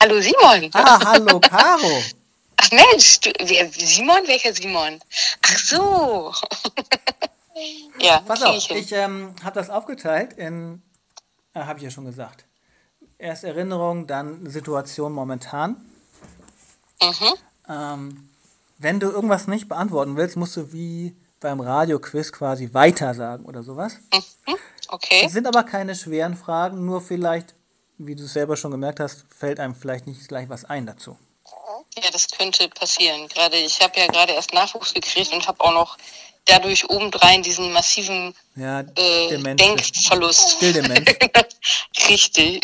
Hallo Simon. Hallo Caro. Ach Mensch, Simon? Welcher Simon? Ach so. Ja, Pass kriege auf, ich hin. ich habe das aufgeteilt in, habe ich ja schon gesagt, erst Erinnerung, dann Situation momentan. Mhm. Wenn du irgendwas nicht beantworten willst, musst du wie beim Radioquiz quasi weiter sagen oder sowas. Mhm. Okay. Es sind aber keine schweren Fragen, nur vielleicht, wie du es selber schon gemerkt hast, fällt einem vielleicht nicht gleich was ein dazu. Ja, das könnte passieren. Ich habe ja gerade erst Nachwuchs gekriegt und habe auch noch dadurch obendrein diesen massiven Ja, Demenz, Denkverlust. Stilldemenz. Richtig.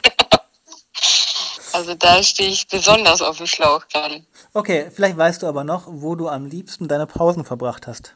Also da stehe ich besonders auf dem Schlauch gerade. Okay, vielleicht weißt du aber noch, wo du am liebsten deine Pausen verbracht hast.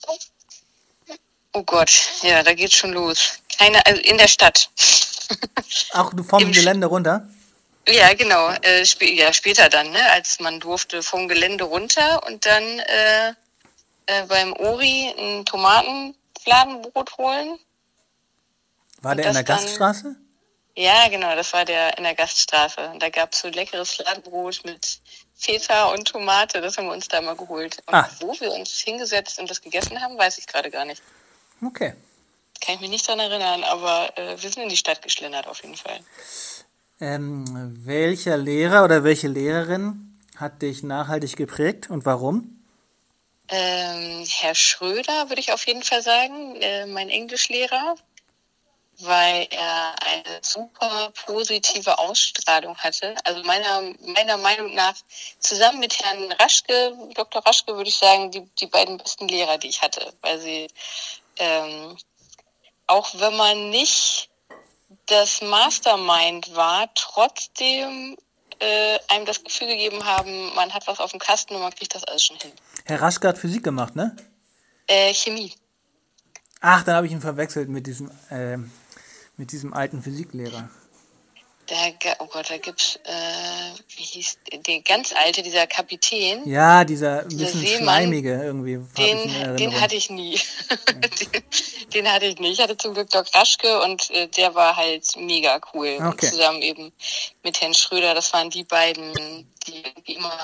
Oh Gott, ja, da geht's schon los. Also in der Stadt. Auch du vom Im Gelände runter? Ja, genau. Später dann, ne, als man durfte vom Gelände runter und dann beim Ori ein Tomatenfladenbrot holen. War Und der in der das dann, Gaststraße? ja, genau, das war der in der Gaststraße. Und da gab es so leckeres Fladenbrot mit Feta und Tomate. Das haben wir uns da mal geholt. Und wo wir uns hingesetzt und das gegessen haben, weiß ich gerade gar nicht. Okay. Kann ich mich nicht dran erinnern, aber wir sind in die Stadt geschlendert auf jeden Fall. Welcher Lehrer oder welche Lehrerin hat dich nachhaltig geprägt und warum? Herr Schröder, würde ich auf jeden Fall sagen, mein Englischlehrer, weil er eine super positive Ausstrahlung hatte. Also meiner Meinung nach, zusammen mit Herrn Raschke, Dr. Raschke, würde ich sagen, die beiden besten Lehrer, die ich hatte. Weil sie, auch wenn man nicht das Mastermind war, trotzdem einem das Gefühl gegeben haben, man hat was auf dem Kasten und man kriegt das alles schon hin. Herr Raschke hat Physik gemacht, ne? Chemie. Ach, dann habe ich ihn verwechselt mit diesem alten Physiklehrer. Oh Gott, da gibt's, wie hieß der ganz alte, dieser Kapitän. Ja, dieser ein bisschen Seemann, schleimige irgendwie. Den hatte ich nie. Den hatte ich nicht. Ich hatte zum Glück Doc Raschke und der war halt mega cool. Okay. Und zusammen eben mit Herrn Schröder, das waren die beiden, die immer